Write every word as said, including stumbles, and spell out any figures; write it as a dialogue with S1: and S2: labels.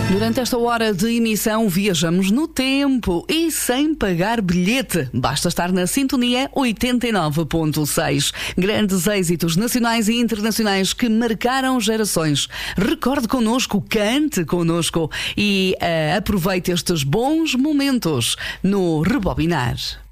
S1: Durante esta hora de emissão viajamos no tempo e sem pagar bilhete. Basta estar na sintonia oitenta e nove ponto seis. Grandes êxitos nacionais e internacionais que marcaram gerações. Recorde connosco, cante connosco e uh, aproveite estes bons momentos no Rebobinar.